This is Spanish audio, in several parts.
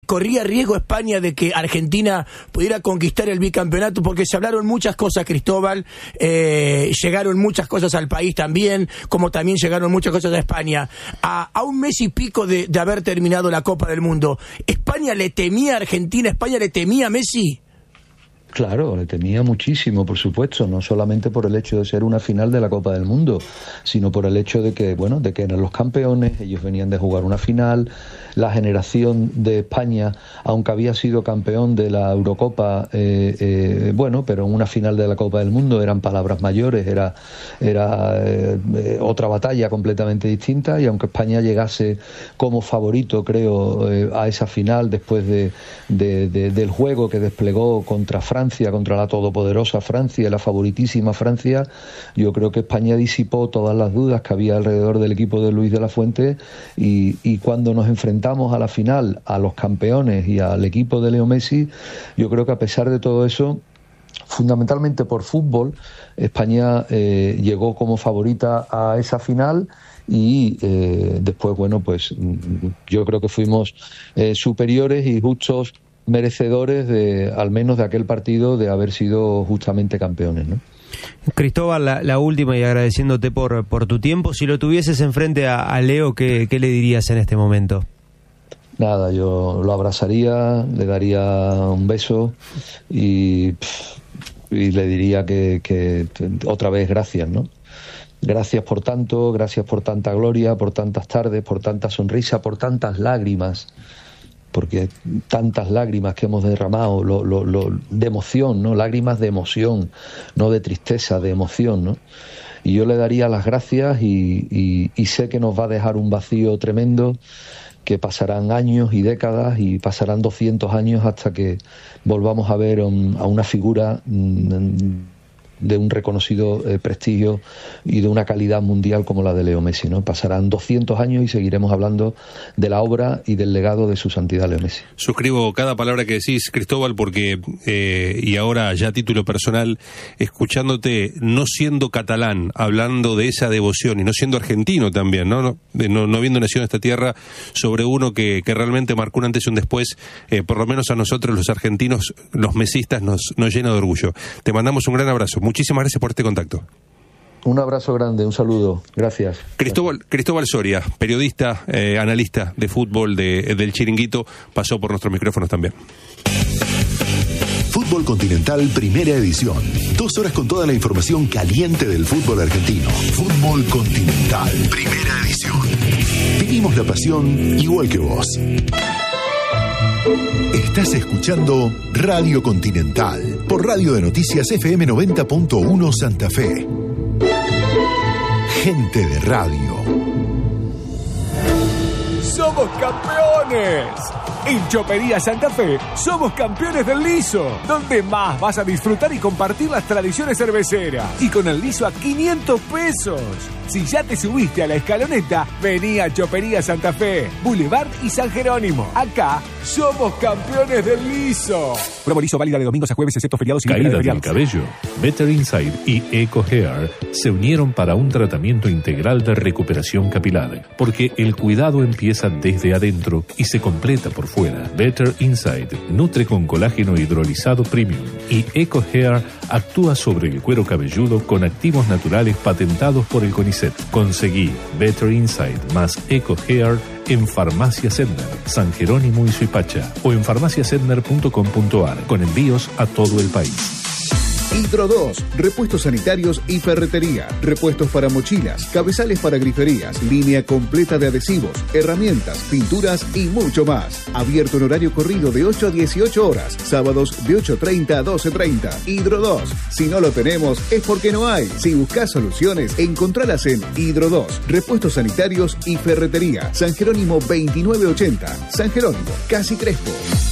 corría riesgo España de que Argentina pudiera conquistar el bicampeonato, porque se hablaron muchas cosas, Cristóbal, llegaron muchas cosas al país también, como también llegaron muchas cosas a España. A un mes y pico de haber terminado la Copa del Mundo, ¿España le temía a Argentina? ¿España le temía a Messi? Claro, le temía muchísimo, por supuesto, no solamente por el hecho de ser una final de la Copa del Mundo, sino por el hecho de que, bueno, de que eran los campeones, ellos venían de jugar una final, la generación de España, aunque había sido campeón de la Eurocopa, bueno, pero en una final de la Copa del Mundo eran palabras mayores, era otra batalla completamente distinta, y aunque España llegase como favorito, creo, a esa final después del juego que desplegó contra Francia, contra la todopoderosa Francia, la favoritísima Francia, yo creo que España disipó todas las dudas que había alrededor del equipo de Luis de la Fuente, y cuando nos enfrentamos a la final, a los campeones y al equipo de Leo Messi, yo creo que a pesar de todo eso, fundamentalmente por fútbol, España llegó como favorita a esa final. Y después, bueno, pues yo creo que fuimos superiores y justos merecedores al menos de aquel partido, de haber sido justamente campeones, ¿no? Cristóbal, la última, y agradeciéndote por tu tiempo, si lo tuvieses enfrente a Leo, ¿qué le dirías en este momento? Nada, yo lo abrazaría, le daría un beso y le diría que otra vez gracias, ¿no? Gracias por tanto, gracias por tanta gloria, por tantas tardes, por tanta sonrisa, por tantas lágrimas, porque tantas lágrimas que hemos derramado, de emoción, ¿no? Lágrimas de emoción, no de tristeza, de emoción, ¿no? Y yo le daría las gracias y sé que nos va a dejar un vacío tremendo, que pasarán años y décadas y pasarán 200 años hasta que volvamos a ver a una figura de un reconocido prestigio y de una calidad mundial como la de Leo Messi, ¿no? Pasarán 200 años y seguiremos hablando de la obra y del legado de su santidad Leo Messi. Suscribo cada palabra que decís, Cristóbal, porque, y ahora ya a título personal, escuchándote, no siendo catalán, hablando de esa devoción, y no siendo argentino también, no habiendo nacido en esta tierra, sobre uno que realmente marcó un antes y un después, por lo menos a nosotros los argentinos, los mesistas, nos llena de orgullo. Te mandamos un gran abrazo. Muchísimas gracias por este contacto. Un abrazo grande, un saludo. Gracias. Cristóbal Soria, periodista, analista de fútbol del Chiringuito, pasó por nuestros micrófonos también. Fútbol Continental, primera edición. 2 horas con toda la información caliente del fútbol argentino. Fútbol Continental, primera edición. Vivimos la pasión igual que vos. Estás escuchando Radio Continental por Radio de Noticias FM 90.1 Santa Fe. Gente de radio. ¡Somos campeones! En Chopería Santa Fe somos campeones del liso, donde más vas a disfrutar y compartir las tradiciones cerveceras. Y con el liso a 500 pesos. Si ya te subiste a la escaloneta, vení a Chopería Santa Fe, Boulevard y San Jerónimo. Acá somos campeones del liso. Prueba liso válida de domingos a jueves, excepto feriados y caída del cabello. Better Inside y Eco Hair se unieron para un tratamiento integral de recuperación capilar, porque el cuidado empieza desde adentro y se completa por fuera. Better Inside nutre con colágeno hidrolizado premium y Eco Hair actúa sobre el cuero cabelludo con activos naturales patentados por el CONICET. Conseguí Better Inside más Eco Hair en Farmacia Sedner, San Jerónimo y Suipacha, o en farmaciasedner.com.ar, con envíos a todo el país. Hidro 2, repuestos sanitarios y ferretería, repuestos para mochilas, cabezales para griferías, línea completa de adhesivos, herramientas, pinturas y mucho más. Abierto en horario corrido de 8 a 18 horas, sábados de 8:30 a 12:30. Hidro 2, si no lo tenemos es porque no hay. Si buscas soluciones, encontralas en Hidro 2, repuestos sanitarios y ferretería, San Jerónimo 2980, San Jerónimo, casi Crespo.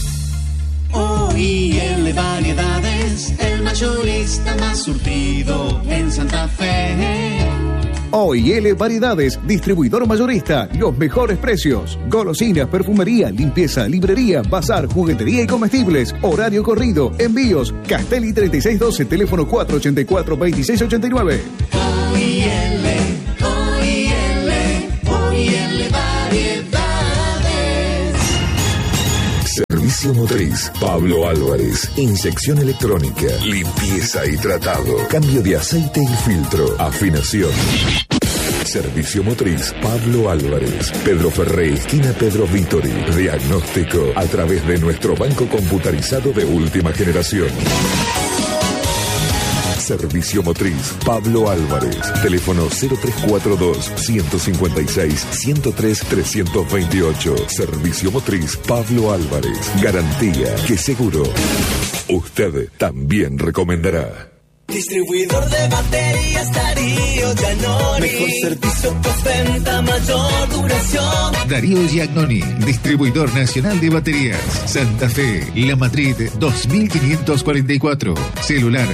OIL Variedades, el mayorista más surtido en Santa Fe. OIL Variedades, distribuidor mayorista, los mejores precios. Golosinas, perfumería, limpieza, librería, bazar, juguetería y comestibles. Horario corrido, envíos. Castelli 3612, teléfono 484-2689. OIL Variedades. Servicio Motriz Pablo Álvarez. Inyección electrónica, limpieza y tratado, cambio de aceite y filtro, afinación. Servicio Motriz Pablo Álvarez. Pedro Ferré, esquina Pedro Vítori. Diagnóstico a través de nuestro banco computarizado de última generación. Servicio Motriz Pablo Álvarez. Teléfono 0342-156-103-328. Servicio Motriz Pablo Álvarez. Garantía que seguro usted también recomendará. Distribuidor de baterías Darío Giannoni. Mejor servicio, postventa, mayor duración. Darío Giannoni, distribuidor nacional de baterías. Santa Fe, La Madrid 2544. Celular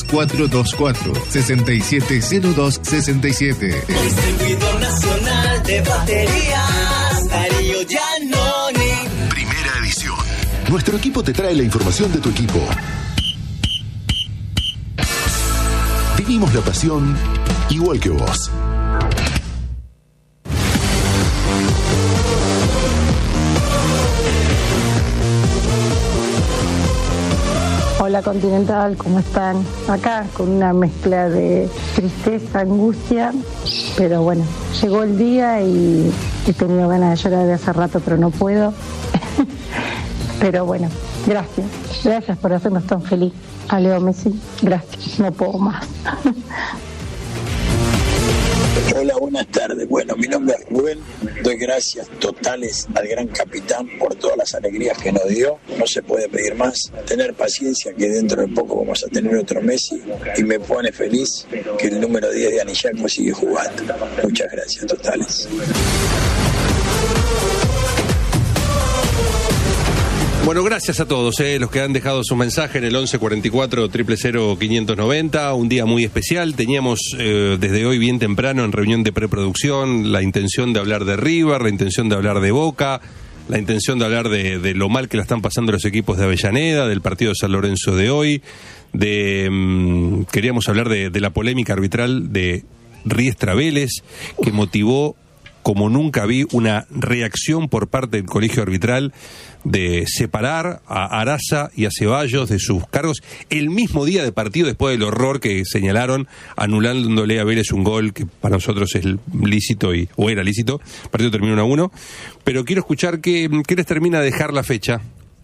3424-670267. Distribuidor nacional de baterías Darío Giannoni. Primera edición. Nuestro equipo te trae la información de tu equipo. Vivimos la pasión igual que vos. Hola Continental, ¿cómo están? Acá con una mezcla de tristeza, angustia, pero bueno, llegó el día y he tenido ganas de llorar de hace rato, pero no puedo. Pero bueno, gracias por hacernos tan feliz. A Leo Messi, gracias, no puedo más. Hola, buenas tardes. Bueno, mi nombre es Rubén. Doy gracias totales al gran capitán por todas las alegrías que nos dio. No se puede pedir más. Tener paciencia que dentro de poco vamos a tener otro Messi. Y me pone feliz que el número 10 de Anillaco sigue jugando. Muchas gracias totales. Bueno, gracias a todos los que han dejado su mensaje en el 1144-000-590. Un día muy especial. Teníamos desde hoy bien temprano en reunión de preproducción la intención de hablar de River, la intención de hablar de Boca, la intención de hablar de lo mal que la están pasando los equipos de Avellaneda, del partido de San Lorenzo de hoy, queríamos hablar de la polémica arbitral de Riestra Vélez, que motivó como nunca vi una reacción por parte del colegio arbitral de separar a Araza y a Ceballos de sus cargos el mismo día de partido, después del horror que señalaron, anulándole a Vélez un gol que para nosotros es lícito o era lícito. El partido terminó 1-1, pero quiero escuchar qué les termina de dejar la fecha.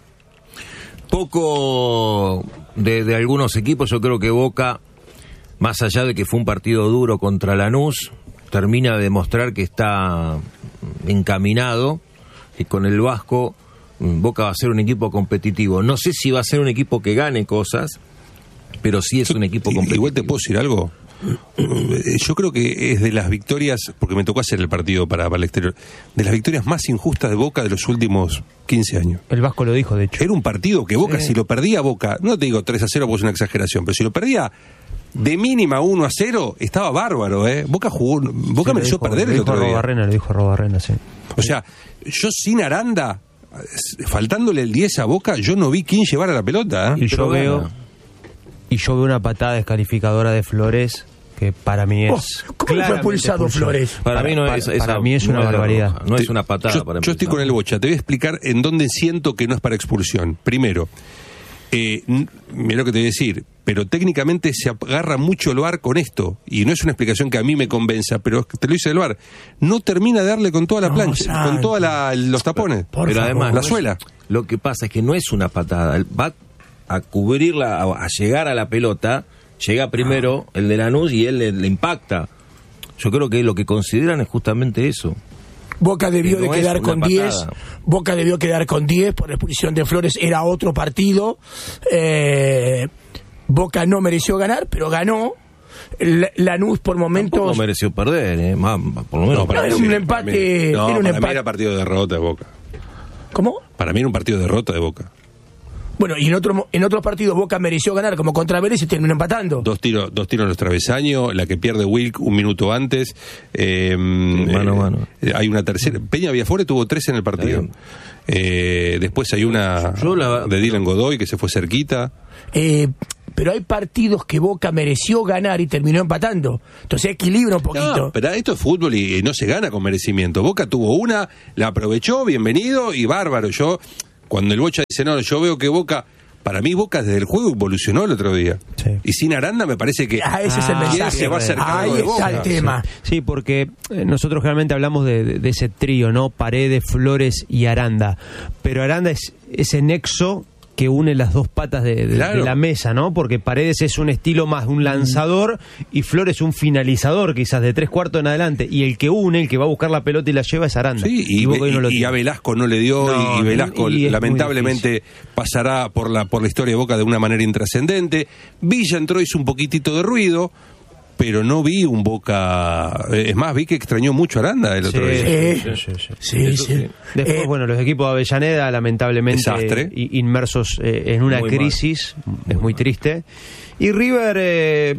Poco de algunos equipos. Yo creo que Boca, más allá de que fue un partido duro contra Lanús, termina de demostrar que está encaminado, y con el Vasco Boca va a ser un equipo competitivo. No sé si va a ser un equipo que gane cosas, pero sí es un equipo competitivo. Igual te puedo decir algo. Yo creo que es de las victorias, porque me tocó hacer el partido para el exterior, de las victorias más injustas de Boca de los últimos 15 años. El Vasco lo dijo, de hecho. Era un partido que Boca, si lo perdía Boca, no te digo 3-0 porque es una exageración, pero si lo perdía de mínima 1-0, estaba bárbaro, Boca mereció perder el otro día. Lo dijo Robarrena, sí. O sea, yo sin Aranda, faltándole el 10 a Boca, yo no vi quién llevara la pelota. Y yo veo una patada descalificadora de Flores que para mí es... ¿Cómo fue expulsado Flores? Para mí para mí es una barbaridad. No es una patada para yo estoy con el Bocha. Te voy a explicar en dónde siento que no es para expulsión. Primero, mira lo que te voy a decir, pero técnicamente se agarra mucho el VAR con esto, y no es una explicación que a mí me convenza, pero te lo dice el VAR, no termina de darle con toda la plancha, con todos los tapones, pero además la suela. Lo que pasa es que no es una patada, va a cubrirla, a llegar a la pelota, llega primero el de Lanús y él le impacta. Yo creo que lo que consideran es justamente eso. Boca debió de quedar con 10. Boca debió quedar con 10 por la expulsión de Flores. Era otro partido. Boca no mereció ganar, pero ganó. Lanús por momentos... No mereció perder, por lo menos. No, era un empate. Para mí era partido de derrota de Boca. ¿Cómo? Para mí era un partido de derrota de Boca. Bueno, y en otros partidos Boca mereció ganar, como contra Vélez, y terminó empatando. Dos tiros en los travesaños, la que pierde Wilk un minuto antes. Mano a mano. Hay una tercera. Peña Villafuerte tuvo 3 en el partido. Después hay una de Dylan Godoy que se fue cerquita. Pero hay partidos que Boca mereció ganar y terminó empatando. Entonces equilibra un poquito. No, pero esto es fútbol y no se gana con merecimiento. Boca tuvo una, la aprovechó, bienvenido y bárbaro. Yo Cuando el Bocha dice, no, yo veo que Boca... Para mí Boca desde el juego evolucionó el otro día. Sí. Y sin Aranda me parece que... ese es el mensaje. Se va a acercar ahí de está Boca. el tema. Sí, porque nosotros generalmente hablamos de ese trío, ¿no? Paredes, Flores y Aranda. Pero Aranda es ese nexo que une las dos patas de la mesa, ¿no? Porque Paredes es un estilo más un lanzador y Flores un finalizador, quizás de 3/4 en adelante. Y el que une, el que va a buscar la pelota y la lleva es Aranda. Sí, y a Velasco no le dio, y Velasco lamentablemente pasará por la historia de Boca de una manera intrascendente. Villa entró, hizo un poquitito de ruido, pero no vi un Boca... Es más, vi que extrañó mucho a Aranda el otro día. Sí. Después, bueno, los equipos de Avellaneda, lamentablemente, inmersos en una crisis, es muy triste. Y River,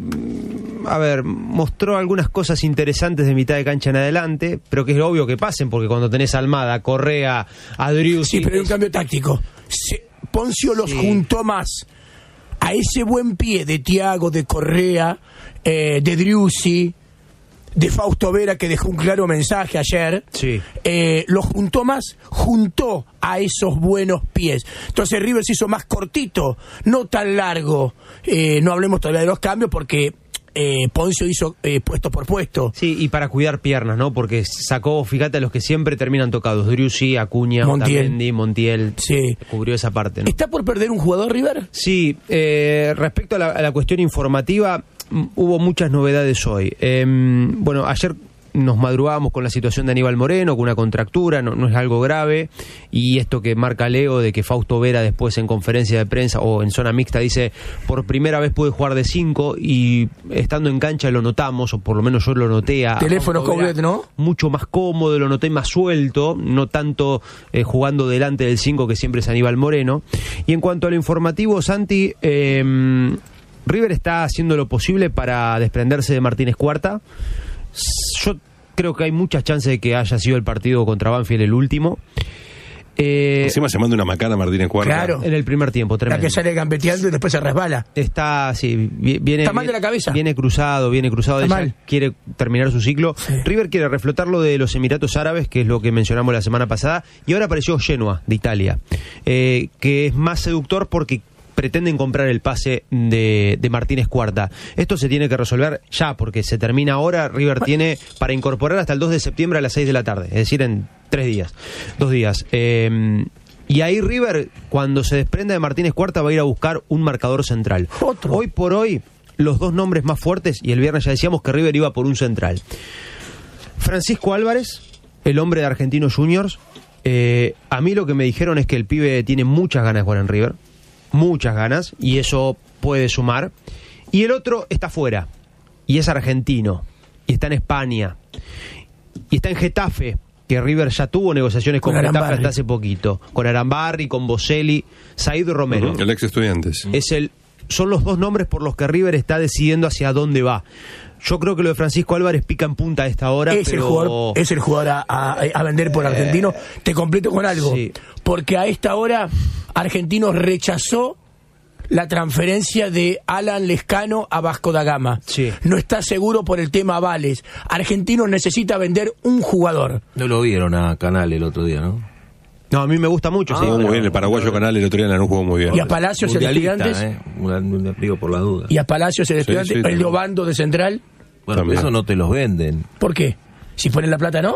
mostró algunas cosas interesantes de mitad de cancha en adelante, pero que es obvio que pasen, porque cuando tenés a Almada, Correa, a Driussi... Sí, pero hay un cambio táctico. Poncio los juntó más a ese buen pie de Thiago, de Correa, de Driussi, de Fausto Vera, que dejó un claro mensaje ayer. Sí. Lo juntó a esos buenos pies. Entonces River se hizo más cortito, no tan largo. No hablemos todavía de los cambios porque Poncio hizo puesto por puesto. Sí, y para cuidar piernas, ¿no? Porque sacó, fíjate, a los que siempre terminan tocados: Driussi, Acuña, Montiel. Sí. Cubrió esa parte, ¿no? ¿Está por perder un jugador River? Sí, respecto a la cuestión informativa, hubo muchas novedades hoy. Bueno, ayer nos madrugábamos con la situación de Aníbal Moreno, con una contractura, no es algo grave, y esto que marca Leo de que Fausto Vera después en conferencia de prensa o en zona mixta dice, por primera vez pude jugar de 5, y estando en cancha lo notamos, o por lo menos yo lo noté a teléfono Coudet, ¿no? Mucho más cómodo, lo noté más suelto, no tanto jugando delante del 5 que siempre es Aníbal Moreno. Y en cuanto a lo informativo, Santi, River está haciendo lo posible para desprenderse de Martínez Cuarta. Yo creo que hay muchas chances de que haya sido el partido contra Banfield el último. Encima se manda una macana Martínez Cuarta. Claro. En el primer tiempo, tremendo. La que sale gambeteando y después se resbala. Está, sí, viene... Está mal de la cabeza. Viene cruzado. Quiere terminar su ciclo. Sí. River quiere reflotar lo de los Emiratos Árabes, que es lo que mencionamos la semana pasada, y ahora apareció Genoa, de Italia, que es más seductor porque pretenden comprar el pase de Martínez Cuarta. Esto se tiene que resolver ya, porque se termina ahora. River tiene para incorporar hasta el 2 de septiembre a las 6 de la tarde, es decir, en 2 días. Y ahí River, cuando se desprenda de Martínez Cuarta, va a ir a buscar un marcador central. Hoy por hoy, los dos nombres más fuertes, y el viernes ya decíamos que River iba por un central: Francisco Álvarez, el hombre de Argentinos Juniors. A mí lo que me dijeron es que el pibe tiene muchas ganas de jugar en River, muchas ganas, y eso puede sumar. Y el otro está fuera, y es argentino, y está en España, y está en Getafe, que River ya tuvo negociaciones con Getafe hasta hace poquito, con Arambarri, con Boselli, Said Romero. El ex Estudiantes. Son los dos nombres por los que River está decidiendo hacia dónde va. Yo creo que lo de Francisco Álvarez pica en punta a esta hora. Es el jugador a vender por Argentino. Te completo con algo. Sí. Porque a esta hora Argentinos rechazó la transferencia de Alan Lescano a Vasco da Gama. Sí. No está seguro por el tema avales. Argentinos necesita vender un jugador. No lo vieron a Canal el otro día, ¿no? No, a mí me gusta mucho. Sí, jugó muy bien, el paraguayo Canal el otro día no jugó muy bien. Y a Palacios el Estudiantes. Digo por la duda. Y a Palacios el Estudiantes, el de Obando de Central. Bueno, también. Eso no te los venden. ¿Por qué? Si ponen la plata, ¿no?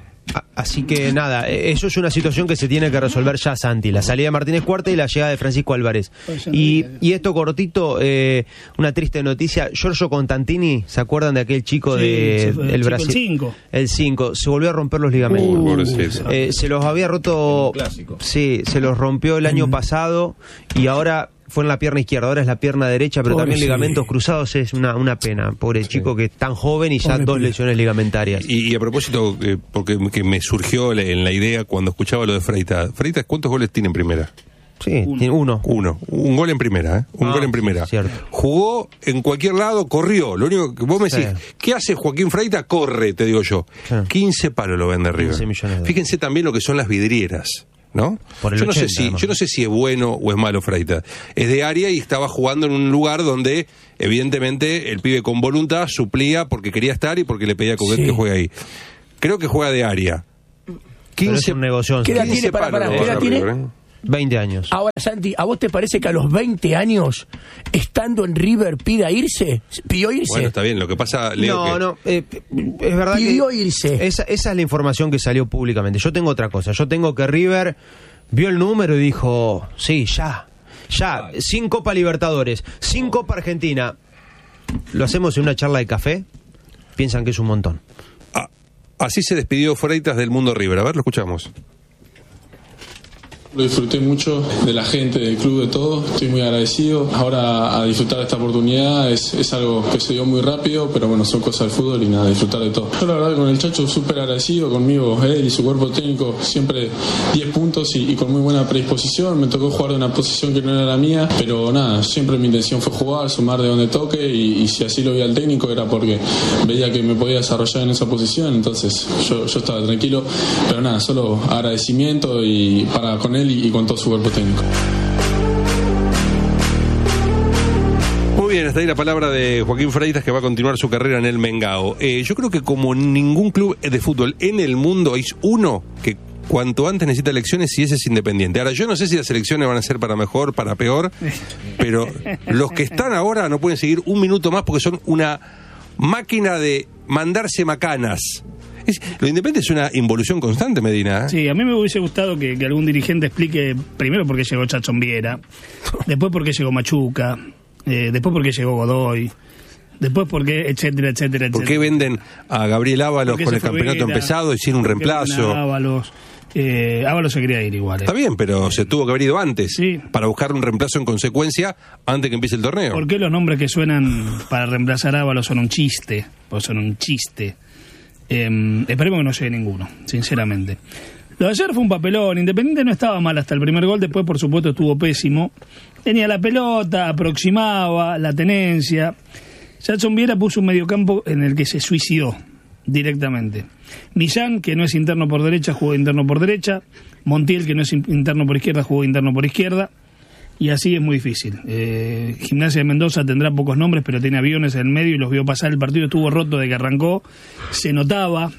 Así que nada, eso es una situación que se tiene que resolver ya, Santi. La salida de Martínez Cuarta y la llegada de Francisco Álvarez. Y esto cortito, una triste noticia. Giorgio Contantini, ¿se acuerdan de aquel chico del Brasil? El 5. Se volvió a romper los ligamentos. Se los había roto. Sí, se los rompió el año pasado y ahora fue en la pierna izquierda, ahora es la pierna derecha, pero también ligamentos cruzados. Es una pena. Pobre chico que es tan joven y ya 2 lesiones ligamentarias. Y a propósito, porque que me surgió en la idea cuando escuchaba lo de Freitas. ¿Freitas cuántos goles tiene en primera? Sí, tiene uno. Un gol en primera, ¿eh? Un gol en primera. Cierto. Jugó en cualquier lado, corrió. Lo único que vos me decís, ¿qué hace Joaquín Freitas? Corre, te digo yo. 15 palos lo vende River. Fíjense también lo que son las vidrieras, ¿no? Yo no sé si es bueno o es malo Freitas. Es de área y estaba jugando en un lugar donde evidentemente el pibe con voluntad suplía porque quería estar y porque le pedía a Coudet que juegue ahí. Creo que juega de área. 15 ¿Qué edad tiene? ¿Qué edad tiene? 20 años. Ahora, Santi, ¿a vos te parece que a los 20 años, estando en River, pidió irse? Bueno, está bien, lo que pasa, Leo, es verdad pidió que irse. Esa es la información que salió públicamente. Yo tengo otra cosa. Yo tengo que River vio el número y dijo, sí, ya, sin Copa Libertadores, sin Copa Argentina. ¿Lo hacemos en una charla de café? Piensan que es un montón. Así se despidió Freitas del mundo River. A ver, lo escuchamos. Lo disfruté mucho de la gente, del club, de todo. Estoy muy agradecido. Ahora a disfrutar de esta oportunidad es algo que se dio muy rápido, pero bueno, son cosas del fútbol y nada, disfrutar de todo. Yo la verdad con el Chacho súper agradecido, conmigo, él y su cuerpo técnico, siempre 10 puntos y con muy buena predisposición. Me tocó jugar de una posición que no era la mía, pero nada, siempre mi intención fue jugar, sumar de donde toque y si así lo veía el técnico era porque veía que me podía desarrollar en esa posición, entonces yo estaba tranquilo, pero nada, solo agradecimiento y para con él y con todo su cuerpo técnico. Muy bien, hasta ahí la palabra de Joaquín Freitas, que va a continuar su carrera en el Mengao. Yo creo que como ningún club de fútbol en el mundo hay uno que cuanto antes necesita elecciones y ese es Independiente. Ahora, yo no sé si las elecciones van a ser para mejor, para peor, pero los que están ahora no pueden seguir un minuto más porque son una máquina de mandarse macanas. Lo Independiente es una involución constante, Medina. Sí, a mí me hubiese gustado que algún dirigente explique primero por qué llegó Chachón Viera, después por qué llegó Machuca, después por qué llegó Godoy, después por qué, etcétera. ¿Por qué venden a Gabriel Ábalos con el campeonato empezado y sin un reemplazo? Ábalos se quería ir igual. Está bien, pero se tuvo que haber ido antes, para buscar un reemplazo en consecuencia antes que empiece el torneo. ¿Por qué los nombres que suenan para reemplazar a Ábalos son un chiste? Pues son un chiste. Esperemos que no llegue ninguno, sinceramente. Lo de ayer fue un papelón. Independiente no estaba mal hasta el primer gol, después por supuesto estuvo pésimo. Tenía la pelota, aproximaba, la tenencia. Chachón Viera puso un mediocampo en el que se suicidó directamente. Millán, que no es interno por derecha, jugó interno por derecha. Montiel, que no es interno por izquierda, jugó interno por izquierda. Y así es muy difícil. Gimnasia de Mendoza tendrá pocos nombres, pero tiene aviones en el medio y los vio pasar. El partido estuvo roto de que arrancó. Se notaba.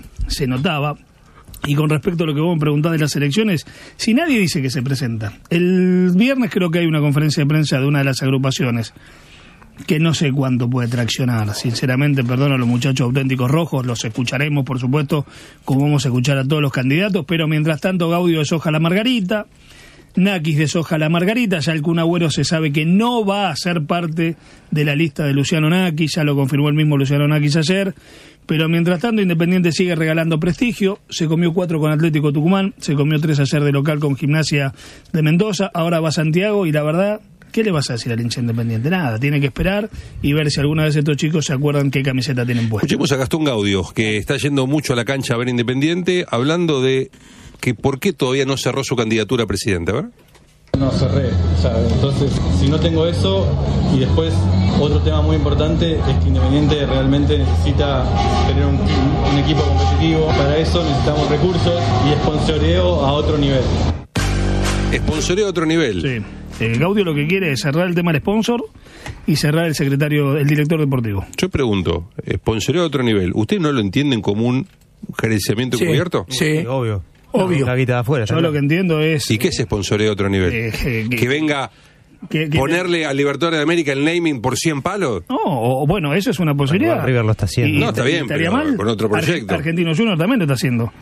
Y con respecto a lo que vos me preguntás de las elecciones, si nadie dice que se presenta. El viernes creo que hay una conferencia de prensa de una de las agrupaciones que no sé cuánto puede traccionar. Sinceramente, perdono a los muchachos auténticos rojos, los escucharemos, por supuesto, como vamos a escuchar a todos los candidatos, pero mientras tanto Gaudio deshoja la margarita, Nakis deshoja la margarita, ya el Kun Agüero se sabe que no va a ser parte de la lista de Luciano Nakis, ya lo confirmó el mismo Luciano Nakis ayer, pero mientras tanto Independiente sigue regalando prestigio, se comió 4 con Atlético Tucumán, se comió 3 ayer de local con Gimnasia de Mendoza, ahora va a Santiago y la verdad, ¿qué le vas a decir al hincha Independiente? Nada, tiene que esperar y ver si alguna vez estos chicos se acuerdan qué camiseta tienen puesta. Escuchemos a Gastón Gaudio, que está yendo mucho a la cancha a ver Independiente, hablando de que por qué todavía no cerró su candidatura a presidente, a ver. No cerré, entonces si no tengo eso y después otro tema muy importante es que Independiente realmente necesita tener un equipo competitivo, para eso necesitamos recursos y sponsoreo a otro nivel. ¿Sponsoreo a otro nivel? Sí. Gaudio lo que quiere es cerrar el tema del sponsor y cerrar el director deportivo. Yo pregunto, ¿sponsoreo a otro nivel? ¿Ustedes no lo entienden como un gerenciamiento encubierto? Sí, obvio. La guita de afuera. Yo lo que entiendo es... ¿Y qué es sponsoreo a otro nivel? Que venga ponerle al Libertadores de América el naming por 100 palos. No, bueno, eso es una posibilidad. River lo está haciendo. No, está bien, pero mal. con otro proyecto. Argentino Junior también lo está haciendo.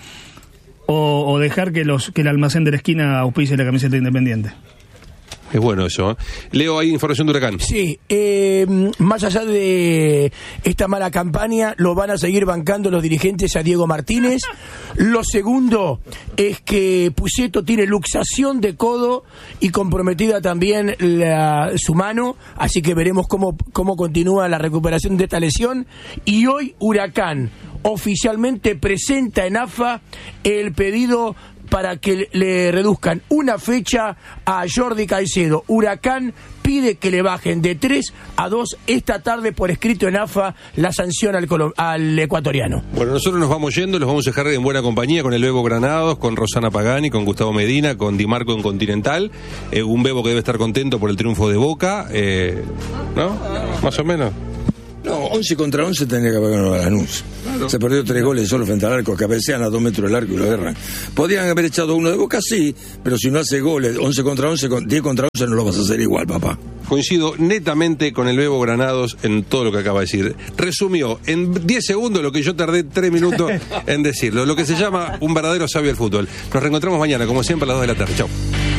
O dejar que el almacén de la esquina auspicie la camiseta Independiente. Es bueno eso, ¿eh? Leo, hay información de Huracán. Sí, más allá de esta mala campaña, lo van a seguir bancando los dirigentes a Diego Martínez. Lo segundo es que Pusetto tiene luxación de codo y comprometida también su mano, así que veremos cómo continúa la recuperación de esta lesión. Y hoy Huracán oficialmente presenta en AFA el pedido para que le reduzcan una fecha a Jordi Caicedo. Huracán pide que le bajen de 3 a 2 esta tarde por escrito en AFA la sanción al ecuatoriano. Bueno, nosotros nos vamos yendo, los vamos a dejar en buena compañía con el Bebo Granados, con Rosana Pagani, con Gustavo Medina, con Di Marco en Continental. Un Bebo que debe estar contento por el triunfo de Boca, ¿no? Más o menos. No. 11 contra 11 tendría que haber ganado a Lanús. Claro. Se perdió 3 goles solo frente al arco, cabecean a 2 metros del arco y lo agarran. Podrían haber echado uno de Boca, sí, pero si no hace goles, 11 contra 11, 10 contra 11 no lo vas a hacer igual, papá. Coincido netamente con el Bebo Granados en todo lo que acaba de decir. Resumió en 10 segundos lo que yo tardé 3 minutos en decirlo. Lo que se llama un verdadero sabio del fútbol. Nos reencontramos mañana, como siempre, a las 2 de la tarde. Chau.